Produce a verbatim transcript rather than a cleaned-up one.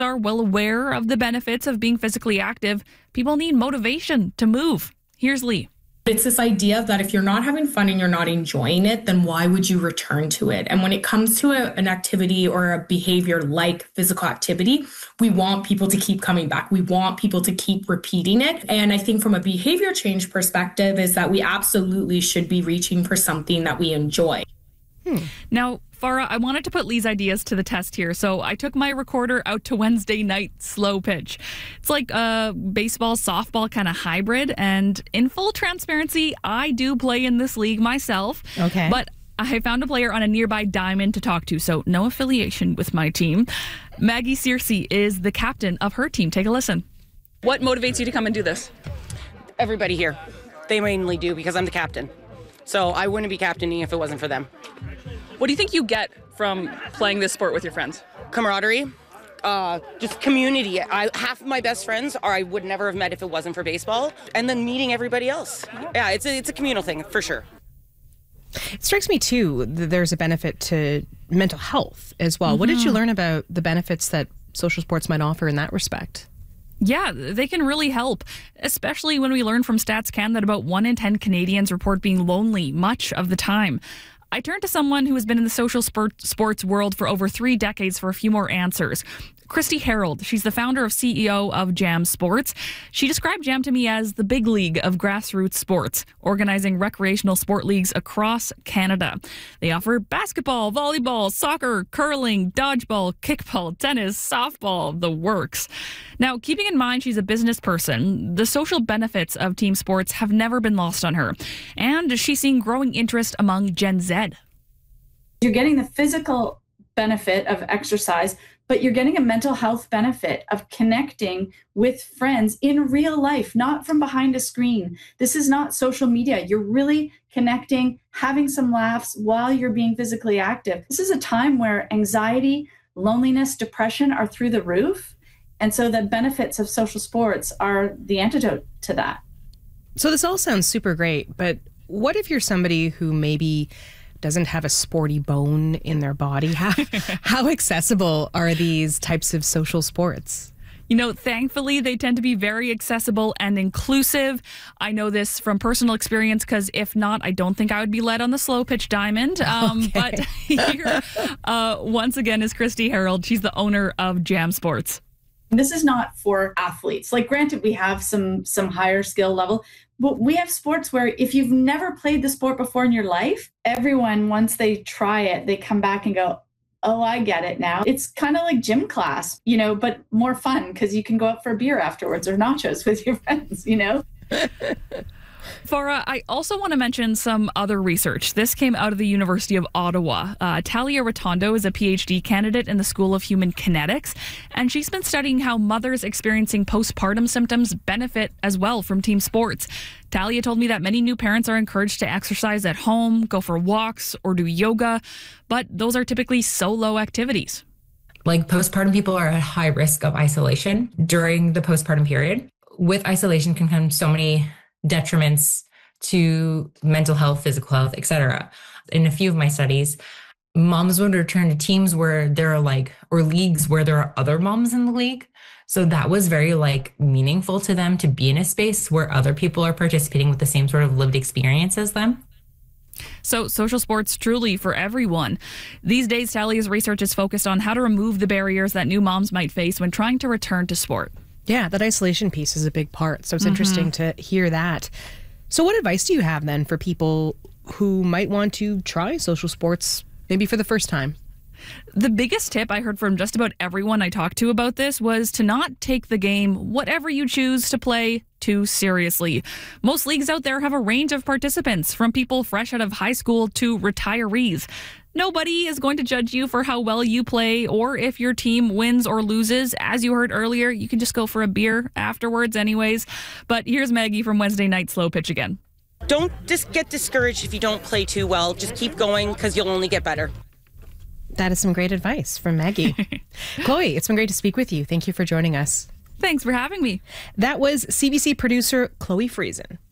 are well aware of the benefits of being physically active, people need motivation to move. Here's Lee. It's this idea that if you're not having fun and you're not enjoying it, then why would you return to it? And when it comes to a, an activity or a behavior like physical activity, we want people to keep coming back. We want people to keep repeating it. And I think from a behavior change perspective is that we absolutely should be reaching for something that we enjoy. Hmm. Now, Farah, I wanted to put Lee's ideas to the test here, so I took my recorder out to Wednesday night slow pitch. It's like a baseball, softball kind of hybrid, and in full transparency, I do play in this league myself. Okay. But I found a player on a nearby diamond to talk to, so no affiliation with my team. Maggie Searcy is the captain of her team. Take a listen. What motivates you to come and do this? Everybody here. They mainly do because I'm the captain. So I wouldn't be captaining if it wasn't for them. What do you think you get from playing this sport with your friends? Camaraderie, uh, just community. I, half of my best friends are I would never have met if it wasn't for baseball. And then meeting everybody else. Yeah, it's a, it's a communal thing for sure. It strikes me, too, that there's a benefit to mental health as well. Mm-hmm. What did you learn about the benefits that social sports might offer in that respect? Yeah, they can really help, especially when we learn from Stats Can that about one in ten Canadians report being lonely much of the time. I turned to someone who has been in the social sport, sports world for over three decades for a few more answers. Christy Harold, she's the founder of C E O of Jam Sports. She described Jam to me as the big league of grassroots sports, organizing recreational sport leagues across Canada. They offer basketball, volleyball, soccer, curling, dodgeball, kickball, tennis, softball, the works. Now, keeping in mind she's a business person, the social benefits of team sports have never been lost on her. And she's seeing growing interest among Gen Z. You're getting the physical benefit of exercise, but you're getting a mental health benefit of connecting with friends in real life, not from behind a screen. This is not social media. You're really connecting, having some laughs while you're being physically active. This is a time where anxiety, loneliness, depression are through the roof. And so the benefits of social sports are the antidote to that. So this all sounds super great, but what if you're somebody who maybe doesn't have a sporty bone in their body? How, how accessible are these types of social sports? You know, thankfully, they tend to be very accessible and inclusive. I know this from personal experience because if not, I don't think I would be led on the slow pitch diamond. Um, okay. But here, uh, once again, is Christy Harold. She's the owner of Jam Sports. This is not for athletes. Like, granted, we have some some higher skill level, but we have sports where if you've never played the sport before in your life, everyone, once they try it, they come back and go, oh, I get it now. It's kind of like gym class, you know, but more fun because you can go out for a beer afterwards or nachos with your friends, you know? Farah, I also want to mention some other research. This came out of the University of Ottawa. Uh, Talia Rotondo is a P H D candidate in the School of Human Kinetics, and she's been studying how mothers experiencing postpartum symptoms benefit as well from team sports. Talia told me that many new parents are encouraged to exercise at home, go for walks, or do yoga, but those are typically solo activities. Like, postpartum people are at high risk of isolation during the postpartum period. With isolation can come so many detriments to mental health, physical health, et cetera. In a few of my studies, moms would return to teams where there are like, or leagues where there are other moms in the league. So that was very like meaningful to them to be in a space where other people are participating with the same sort of lived experience as them. So social sports truly for everyone. These days, Talia's research is focused on how to remove the barriers that new moms might face when trying to return to sport. Yeah, that isolation piece is a big part. So it's mm-hmm. interesting to hear that. So what advice do you have then for people who might want to try social sports maybe for the first time? The biggest tip I heard from just about everyone I talked to about this was to not take the game, whatever you choose to play, too seriously. Most leagues out there have a range of participants, from people fresh out of high school to retirees. Nobody is going to judge you for how well you play or if your team wins or loses. As you heard earlier, you can just go for a beer afterwards anyways. But here's Maggie from Wednesday Night Slow Pitch again. Don't just get discouraged if you don't play too well. Just keep going because you'll only get better. That is some great advice from Maggie. Chloe, it's been great to speak with you. Thank you for joining us. Thanks for having me. That was C B C producer Chloe Friesen.